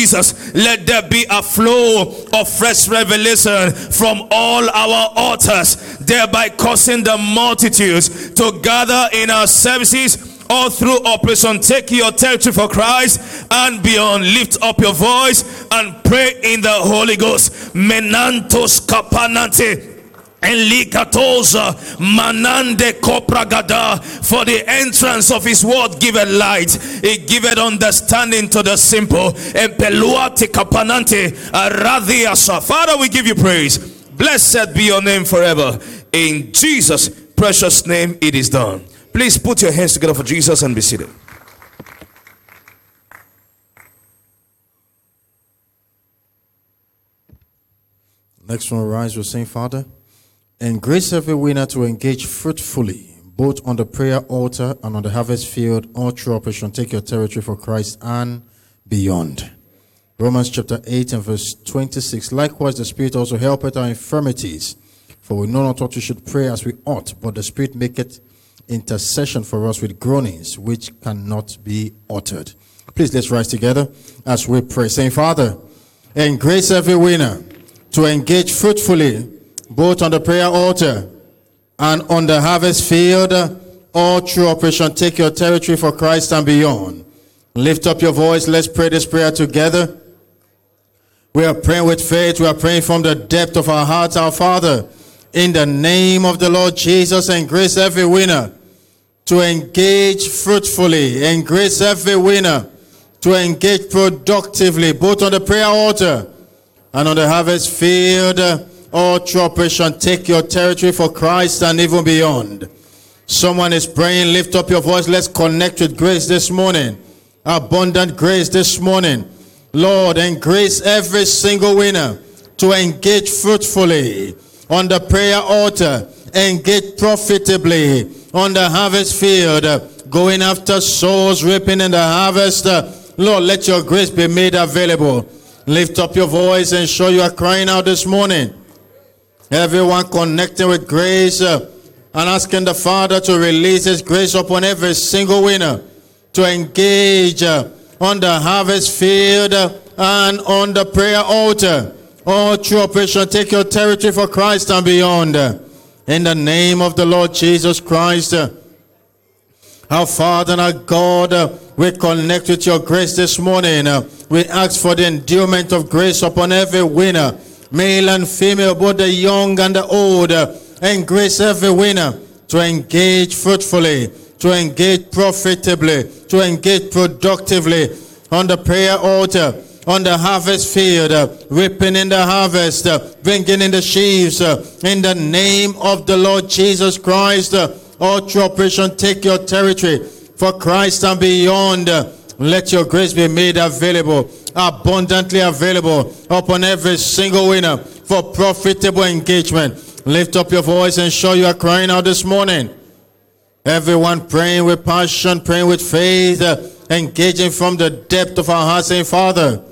Jesus, let there be a flow of fresh revelation from all our altars, thereby causing the multitudes to gather in our services all through Operation Take Your Territory for Christ and beyond. Lift up your voice and pray in the Holy Ghost. Menantos kapanante. Elikatoza manande kopragada. For the entrance of his word giveth light, it giveth understanding to the simple. Empeluate kapanante aradiasa. Father, we give you praise. Blessed be your name forever. In Jesus' precious name it is done. Please put your hands together for Jesus and be seated. Next one, rise. We're saying, Father, and grace every winner to engage fruitfully, both on the prayer altar and on the harvest field, all through Operation Take Your Territory for Christ and beyond. Romans chapter 8 and verse 26. Likewise, the Spirit also helpeth our infirmities, for we know not what we should pray as we ought, but the Spirit maketh intercession for us with groanings which cannot be uttered. Please, let's rise together as we pray, saying, Father, and grace every winner to engage fruitfully, both on the prayer altar and on the harvest field, all through Operation Take Your Territory for Christ and beyond. Lift up your voice. Let's pray this prayer together. We are praying with faith. We are praying from the depth of our hearts. Our Father, in the name of the Lord Jesus, and grace every winner to engage fruitfully, and grace every winner to engage productively, both on the prayer altar and on the harvest field, all through Operation Take Your Territory for Christ and even beyond. Someone is praying. Lift up your voice. Let's connect with grace this morning. Abundant grace this morning. Lord, and grace every single winner to engage fruitfully on the prayer altar, engage profitably on the harvest field, going after souls, reaping in the harvest. Lord, let your grace be made available. Lift up your voice and show you are crying out this morning. Everyone connecting with grace and asking the Father to release his grace upon every single winner to engage on the harvest field and on the prayer altar, all through Operation Take Your Territory for Christ and beyond. In the name of the Lord Jesus Christ, our Father and our God, we connect with your grace this morning. We ask for the endowment of grace upon every winner, male and female, both the young and the old, and grace every winner to engage fruitfully, to engage profitably, to engage productively on the prayer altar, on the harvest field, reaping in the harvest, bringing in the sheaves, in the name of the Lord Jesus Christ, all through Operation Take Your Territory for Christ and beyond. Let your grace be made available, abundantly available upon every single winner for profitable engagement. Lift up your voice and show you are crying out this morning. Everyone praying with passion, praying with faith, engaging from the depth of our hearts, saying, Father,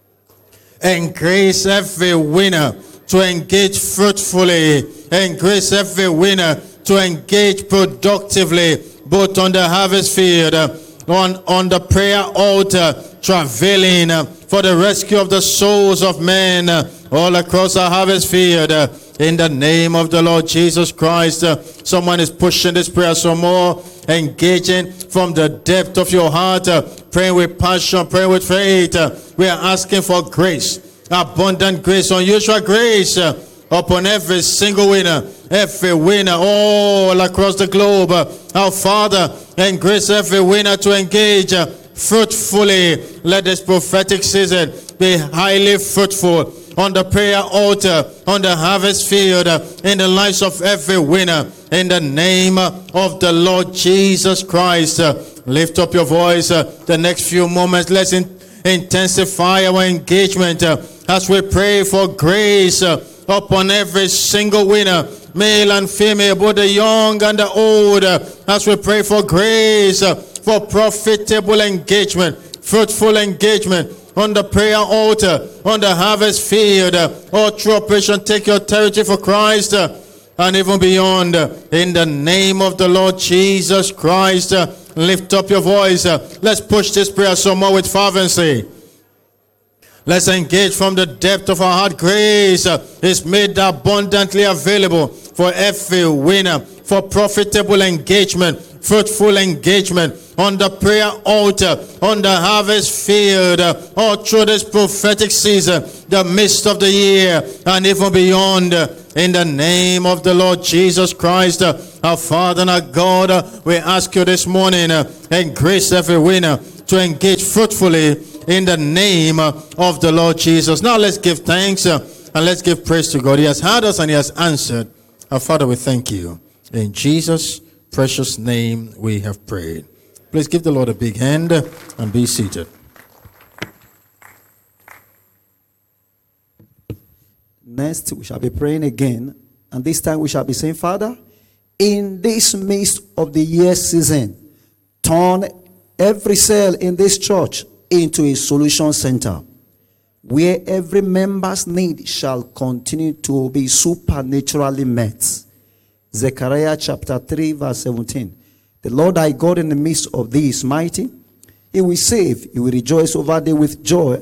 and grace every winner to engage fruitfully, and grace every winner to engage productively, both on the harvest field, on the prayer altar, travailing for the rescue of the souls of men all across our harvest field. In the name of the Lord Jesus Christ, someone is pushing this prayer some more, engaging from the depth of your heart, praying with passion, praying with faith. We are asking for grace, abundant grace, unusual grace upon every single winner, every winner all across the globe. Our Father, and grace every winner to engage fruitfully. Let this prophetic season be highly fruitful on the prayer altar, on the harvest field, in the lives of every winner. In the name of the Lord Jesus Christ, lift up your voice. The next few moments, let's intensify our engagement as we pray for grace upon every single winner, male and female, both the young and the old, as we pray for grace for profitable engagement, fruitful engagement on the prayer altar, on the harvest field, all through Operation Take Your Territory for Christ and even beyond. In the name of the Lord Jesus Christ, lift up your voice. Let's push this prayer some more with fervency. Let's engage from the depth of our heart. Grace is made abundantly available for every winner, for profitable engagement, fruitful engagement on the prayer altar, on the harvest field, all through this prophetic season, the midst of the year, and even beyond. In the name of the Lord Jesus Christ, our Father and our God, we ask you this morning, and grace every winner to engage fruitfully in the name of the Lord Jesus. Now let's give thanks and let's give praise to God. He has heard us and he has answered. Our Father, we thank you. In Jesus' precious name we have prayed. Please give the Lord a big hand and be seated. Next, we shall be praying again. And this time we shall be saying, Father, in this midst of the year season, turn every cell in this church into a solution center, where every member's need shall continue to be supernaturally met. Zechariah chapter 3 verse 17. The Lord thy God in the midst of thee is mighty. He will save. He will rejoice over thee with joy.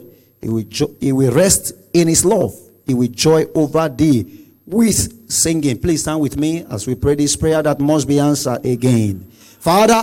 He will rest in his love. He will joy over thee with singing. Please stand with me as we pray this prayer that must be answered again. Father,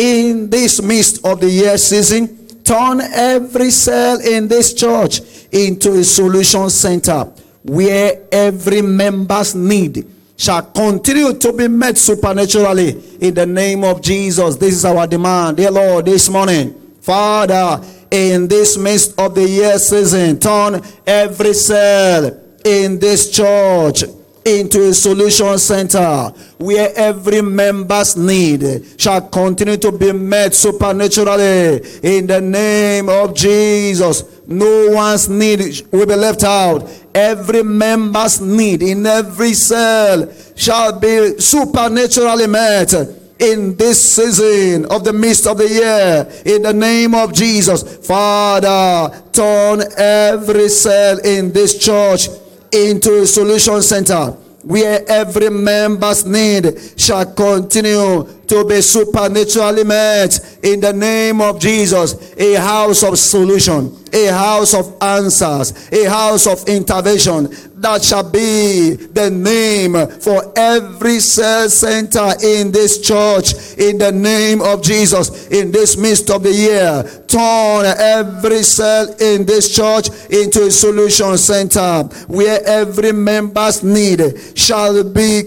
in this midst of the year season, turn every cell in this church into a solution center, where every member's need shall continue to be met supernaturally in the name of Jesus. This is our demand, dear Lord, this morning. Father, in this midst of the year season, turn every cell in this church into a solution center, where every member's need shall continue to be met supernaturally in the name of Jesus. No one's need will be left out. Every member's need in every cell shall be supernaturally met in this season of the midst of the year, in the name of Jesus. Father, turn every cell in this church into a solution center, where every member's need shall continue to be supernaturally met in the name of Jesus. A house of solution, a house of answers, a house of intervention. That shall be the name for every cell center in this church in the name of Jesus. In this midst of the year, turn every cell in this church into a solution center, where every member's need shall be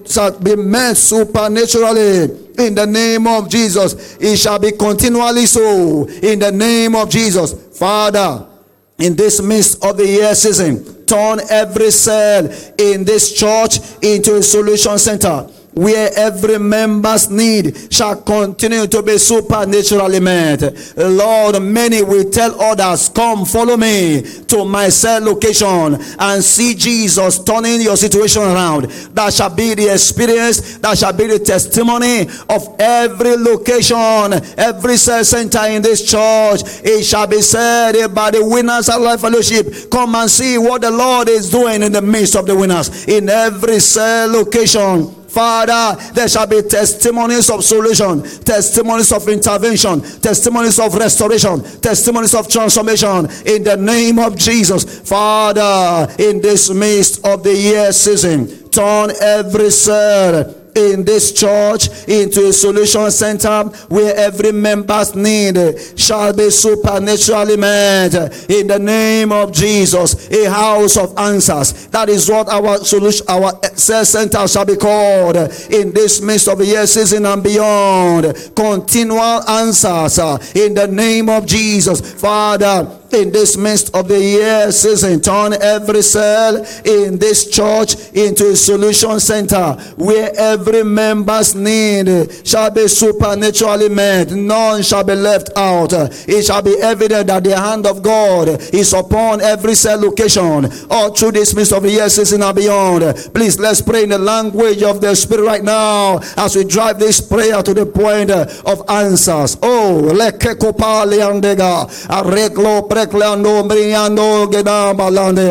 met supernaturally in the name of Jesus. It shall be continually so in the name of Jesus. Father, in this midst of the year season, turn every cell in this church into a solution center, where every member's need shall continue to be supernaturally met. Lord, many will tell others, come follow me to my cell location and see Jesus turning your situation around. That shall be the experience, that shall be the testimony of every location, every cell center in this church. It shall be said by the winners of Life Fellowship, come and see what the Lord is doing in the midst of the winners in every cell location. Father, there shall be testimonies of solution, testimonies of intervention, testimonies of restoration, testimonies of transformation in the name of Jesus. Father, in this midst of the year season, turn every cell in this church into a solution center, where every member's need shall be supernaturally met in the name of Jesus. A house of answers. That is what our solution, our cell center shall be called in this midst of the year season and beyond. Continual answers in the name of Jesus. Father, in this midst of the year season, turn every cell in this church into a solution center, where every member's need shall be supernaturally met. None shall be left out. It shall be evident that the hand of God is upon every cell location all through this midst of the year season and beyond. Please, let's pray in the language of the Spirit right now as we drive this prayer to the point of answers. Oh, lekekopaliandega areklo preklando briando gedambalandea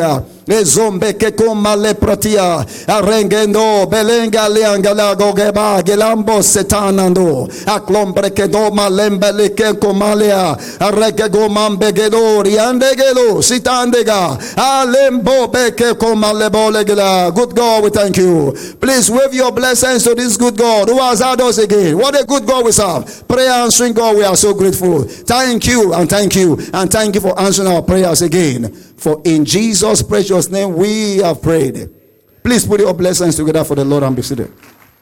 Lezombe ke komale pratia. Arengendo belenga liangala gogeba gelambo setanando. Aklombre ke do malembe like komalea. Arege go mambegedo riandegelo sitandega. Alembo beke komale bolegela. Good God, we thank you. Please wave your blessings to this good God who has had us again. What a good God we serve. Prayer answering God, we are so grateful. Thank you and thank you and thank you for answering our prayers again. For in Jesus' precious name we have prayed. Please put your blessings together for the Lord and be seated.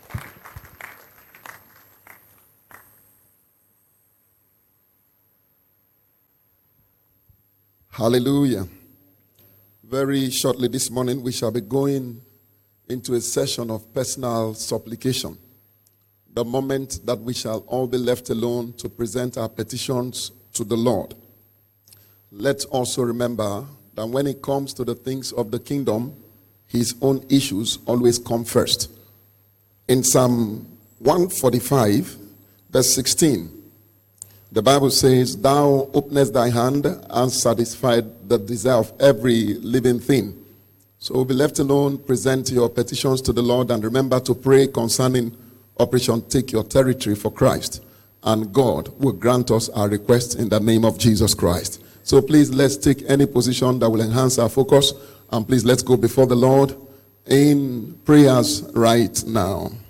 Hallelujah. Very shortly this morning we shall be going into a session of personal supplication. The moment that we shall all be left alone to present our petitions to the Lord. Let's also remember that when it comes to the things of the kingdom, his own issues always come first. In Psalm 145, verse 16, the Bible says, "Thou openest thy hand and satisfied the desire of every living thing." So we'll be left alone, present your petitions to the Lord, and remember to pray concerning Operation Take Your Territory for Christ. And God will grant us our requests in the name of Jesus Christ. So please, let's take any position that will enhance our focus. And please, let's go before the Lord in prayers right now.